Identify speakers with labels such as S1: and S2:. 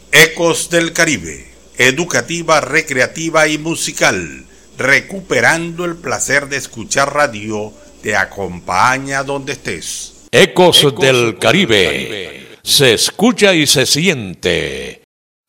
S1: Ecos del Caribe, educativa, recreativa y musical, recuperando el placer de escuchar radio, te acompaña donde estés.
S2: Ecos del Caribe, se escucha y se siente